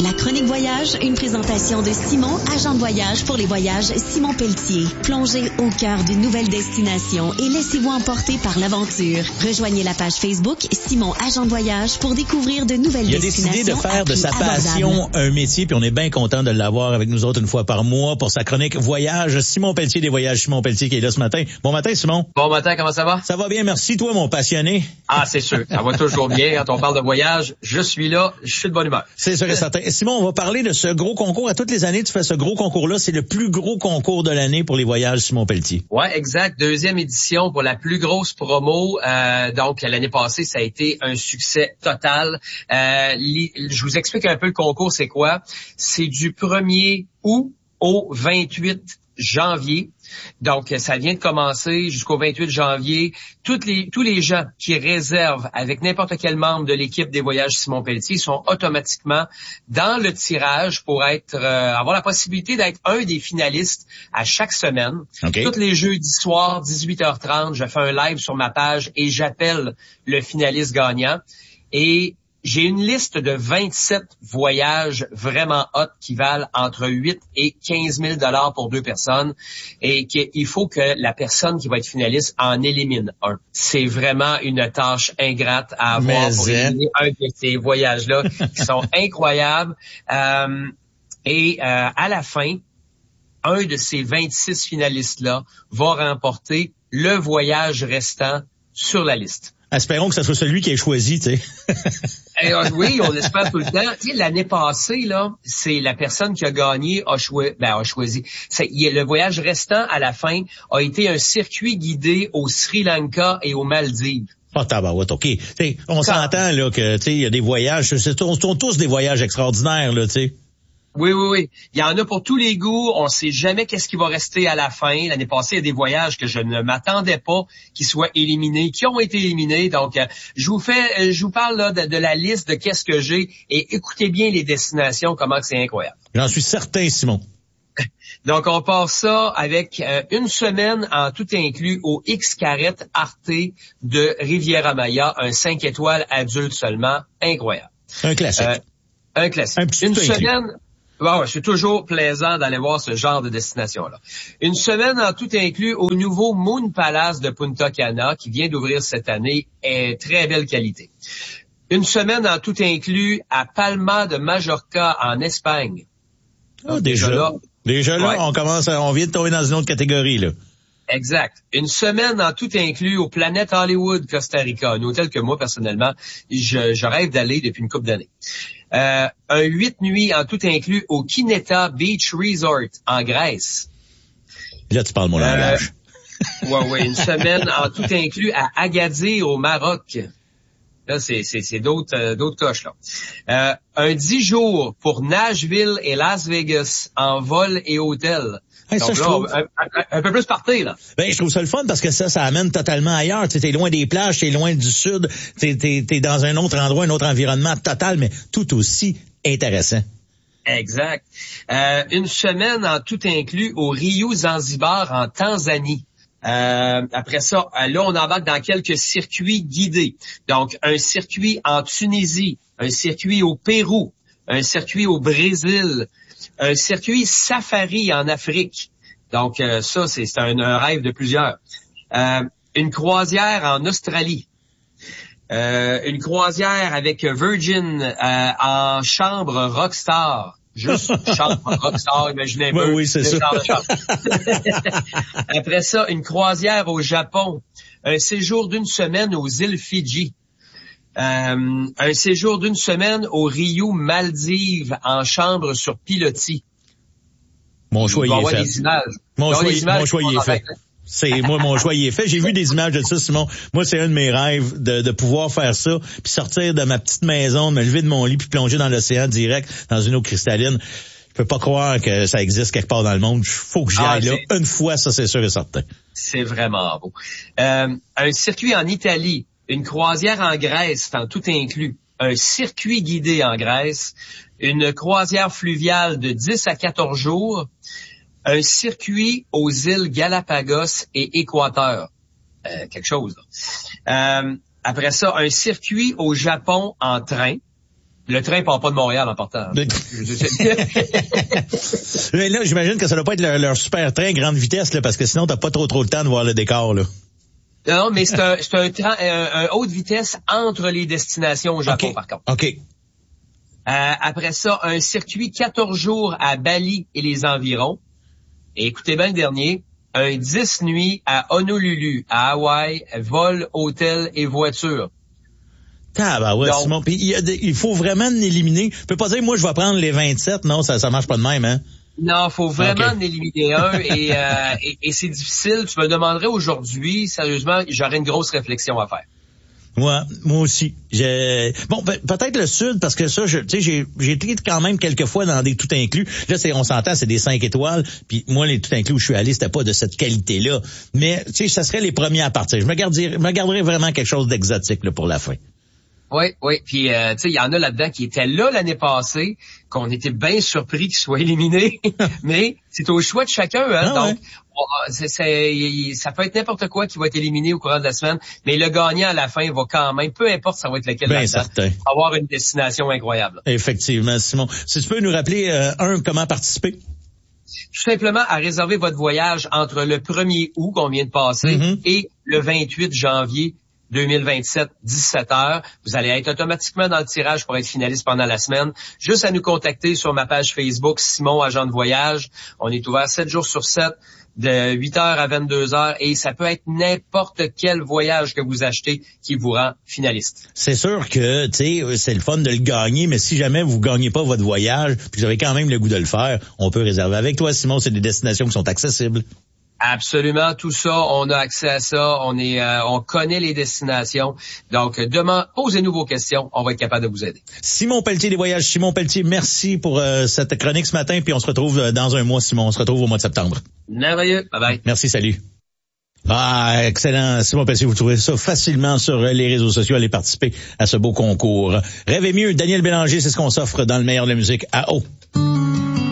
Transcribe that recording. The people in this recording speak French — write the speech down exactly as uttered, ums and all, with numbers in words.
La chronique voyage, une présentation de Simon, agent de voyage pour les voyages Simon Pelletier. Plongez au cœur d'une nouvelle destination et laissez-vous emporter par l'aventure. Rejoignez la page Facebook Simon, agent de voyage pour découvrir de nouvelles destinations. Il a décidé de faire de sa passion un métier, puis on est bien content de l'avoir avec nous autres une fois par mois pour sa chronique voyage. Simon Pelletier des voyages Simon Pelletier qui est là ce matin. Bon matin, Simon. Bon matin, comment ça va? Ça va bien, merci. Toi, mon passionné. Ah, c'est sûr. Ça va toujours bien. Quand on parle de voyage, je suis là, je suis de bonne humeur. C'est sûr et certain. Simon, on va parler de ce gros concours. À toutes les années, tu fais ce gros concours-là. C'est le plus gros concours de l'année pour les voyages Simon Pelletier. Ouais, exact. Deuxième édition pour la plus grosse promo. Euh, donc, l'année passée, ça a été un succès total. Euh, li, je vous explique un peu le concours, c'est quoi? C'est du premier août au vingt-huit janvier. Donc, ça vient de commencer jusqu'au vingt-huit janvier. Toutes les, tous les gens qui réservent avec n'importe quel membre de l'équipe des voyages Simon Pelletier sont automatiquement dans le tirage pour être euh, avoir la possibilité d'être un des finalistes à chaque semaine. Okay. Tous les jeudis soirs, dix-huit heures trente, je fais un live sur ma page et j'appelle le finaliste gagnant. Et j'ai une liste de vingt-sept voyages vraiment hot qui valent entre huit et quinze mille dollars pour deux personnes et qu'il faut que la personne qui va être finaliste en élimine un. C'est vraiment une tâche ingrate à avoir Mais pour éliminer un de ces voyages-là qui sont incroyables. Euh, et euh, à la fin, un de ces vingt-six finalistes-là va remporter le voyage restant sur la liste. Espérons que ce soit celui qui est choisi, tu sais. Et, euh, oui, on espère tout le temps. Tu sais, l'année passée, là, c'est la personne qui a gagné a, choi- ben, a choisi. C'est, y a, le voyage restant à la fin a été un circuit guidé au Sri Lanka et aux Maldives. Ah, oh, tabarouette, OK. T'sais, on Quand... s'entend là que tu sais, il y a des voyages, c'est sont tous des voyages extraordinaires, là, tu sais. Oui, oui, oui. Il y en a pour tous les goûts. On sait jamais qu'est-ce qui va rester à la fin. L'année passée, il y a des voyages que je ne m'attendais pas qu'ils soient éliminés, qui ont été éliminés. Donc, euh, je vous fais, je vous parle là de, de la liste de qu'est-ce que j'ai et écoutez bien les destinations, comment que c'est incroyable. J'en suis certain, Simon. Donc, on part ça avec euh, une semaine en tout inclus au X-Carré Arte de Riviera-Maya, un cinq étoiles adulte seulement, incroyable. Un classique. Euh, un classique. Un petit une semaine. Inclus. Bon, c'est toujours plaisant d'aller voir ce genre de destination-là. Une semaine en tout inclus au nouveau Moon Palace de Punta Cana, qui vient d'ouvrir cette année, est très belle qualité. Une semaine en tout inclus à Palma de Majorca, en Espagne. Ah, déjà, déjà là, déjà là ouais. on commence, à, on vient de tomber dans une autre catégorie, là. Exact. Une semaine en tout inclus au Planet Hollywood, Costa Rica, un hôtel que moi, personnellement, je, je rêve d'aller depuis une couple d'années. Euh, un huit nuits en tout inclus au Kineta Beach Resort, en Grèce. Là, tu parles mon euh, langage. Oui, oui. Une semaine en tout inclus à Agadir, au Maroc. Là, c'est, c'est, c'est d'autres, euh, d'autres coches, là. Euh, un dix jours pour Nashville et Las Vegas, en vol et hôtel. Hey, Donc ça, là, je trouve... un, un, un peu plus partir, là. Ben, je trouve ça le fun parce que ça, ça amène totalement ailleurs. Tu sais, t'es loin des plages, t'es loin du sud, t'es, t'es, t'es dans un autre endroit, un autre environnement total, mais tout aussi intéressant. Exact. Euh, une semaine en tout inclus au Rio Zanzibar, en Tanzanie. Euh, après ça, là, on embarque dans quelques circuits guidés. Donc, un circuit en Tunisie, un circuit au Pérou, un circuit au Brésil, un circuit safari en Afrique. Donc, euh, ça, c'est, c'est un, un rêve de plusieurs. Euh, une croisière en Australie. Euh, une croisière avec Virgin euh, en chambre Rockstar. Juste chambre Rockstar, imaginez un oui, peu. Oui, c'est ça. Après ça, une croisière au Japon. Un séjour d'une semaine aux îles Fidji. Euh, un séjour d'une semaine au Rio Maldives en chambre sur pilotis. Mon choix y est fait. Des images. Mon choix, mon choix y est fait. C'est moi mon choix y est fait. J'ai vu des images de ça, Simon. Moi, c'est un de mes rêves de, de pouvoir faire ça, puis sortir de ma petite maison, de me lever de mon lit, puis plonger dans l'océan direct, dans une eau cristalline. Je peux pas croire que ça existe quelque part dans le monde. Il faut que j'y aille ah, là une fois, ça c'est sûr et certain. C'est vraiment beau. Euh, un circuit en Italie, une croisière en Grèce, en tout inclus, un circuit guidé en Grèce, une croisière fluviale de dix à quatorze jours, un circuit aux îles Galapagos et Équateur. Euh, quelque chose, là. Euh, après ça, un circuit au Japon en train. Le train part pas de Montréal en partant. Mais là, j'imagine que ça doit pas être leur, leur super train grande vitesse, là, parce que sinon, t'as pas trop trop le temps de voir le décor, là. Non, mais c'est un, c'est un train, un, un haute vitesse entre les destinations au Japon, okay. par contre. OK. Euh, après ça, un circuit quatorze jours à Bali et les environs. Et écoutez bien le dernier. Un dix nuits à Honolulu, à Hawaï, vol, hôtel et voiture. Ah bah ouais, Simon. Puis il, y a des, il faut vraiment l'éliminer. Tu peux pas dire, moi, je vais prendre les vingt-sept. Non, ça ça marche pas de même, hein? Non, faut vraiment okay. en éliminer un et, euh, et, et c'est difficile. Tu me demanderais aujourd'hui, sérieusement, j'aurais une grosse réflexion à faire. Ouais, moi aussi. J'ai bon pe- peut-être le sud parce que ça, je, tu sais, j'ai j'ai été quand même quelques fois dans des tout inclus. Là, c'est on s'entend, c'est des cinq étoiles. Puis moi, les tout inclus où je suis allé, c'était pas de cette qualité-là. Mais tu sais, ça serait les premiers à partir. Je me garderais, me garderais vraiment quelque chose d'exotique là pour la fin. Oui, oui. Puis, euh, tu sais, il y en a là-dedans qui étaient là l'année passée, qu'on était bien surpris qu'ils soient éliminés. Mais c'est au choix de chacun, hein. Ah, donc, ouais. c'est, c'est, ça peut être n'importe quoi qui va être éliminé au courant de la semaine. Mais le gagnant à la fin va quand même, peu importe ça va être lequel, bien certain, avoir une destination incroyable. Effectivement, Simon. Si tu peux nous rappeler, euh, un, comment participer? Tout simplement à réserver votre voyage entre le premier août qu'on vient de passer mm-hmm. et le vingt-huit janvier deux mille vingt-sept, dix-sept heures. Vous allez être automatiquement dans le tirage pour être finaliste pendant la semaine. Juste à nous contacter sur ma page Facebook, Simon, agent de voyage. On est ouvert sept jours sur sept, de huit heures à vingt-deux heures, et ça peut être n'importe quel voyage que vous achetez qui vous rend finaliste. C'est sûr que, tu sais, c'est le fun de le gagner, mais si jamais vous gagnez pas votre voyage, puis vous avez quand même le goût de le faire, on peut réserver avec toi, Simon. C'est des destinations qui sont accessibles. Absolument, tout ça, on a accès à ça, on est, euh, on connaît les destinations. Donc, demain, posez-nous vos questions, on va être capable de vous aider. Simon Pelletier des Voyages. Simon Pelletier, merci pour euh, cette chronique ce matin, puis on se retrouve dans un mois, Simon. On se retrouve au mois de septembre. Merveilleux, bye bye. Merci, salut. Ah, excellent. Simon Pelletier, vous trouvez ça facilement sur les réseaux sociaux. Allez participer à ce beau concours. Rêvez mieux, Daniel Bélanger, c'est ce qu'on s'offre dans le meilleur de la musique à eau.